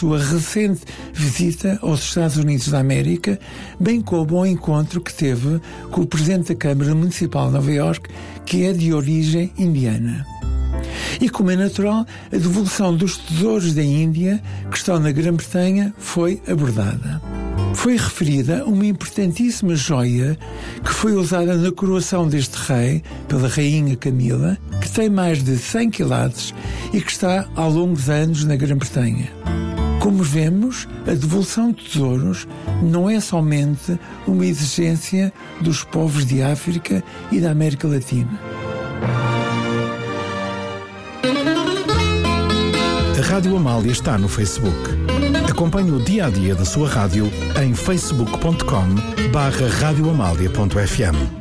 sua recente visita aos Estados Unidos da América, bem como ao encontro que teve com o Presidente da Câmara Municipal de Nova Iorque, que é de origem indiana. E, como é natural, a devolução dos tesouros da Índia, que estão na Grã-Bretanha, foi abordada. Foi referida uma importantíssima joia que foi usada na coroação deste rei pela rainha Camila, que tem mais de 100 quilates e que está há longos anos na Grã-Bretanha. Como vemos, a devolução de tesouros não é somente uma exigência dos povos de África e da América Latina. A Rádio Amália está no Facebook. Acompanhe o dia-a-dia da sua rádio em facebook.com/radioamalia.fm.